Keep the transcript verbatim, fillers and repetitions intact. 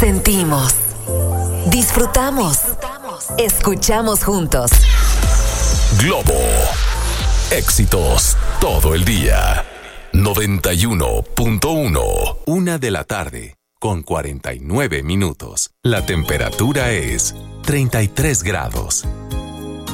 Sentimos, disfrutamos, escuchamos juntos. Globo. Éxitos todo el día. noventa y uno punto uno. Una de la tarde con cuarenta y nueve minutos. La temperatura es treinta y tres grados.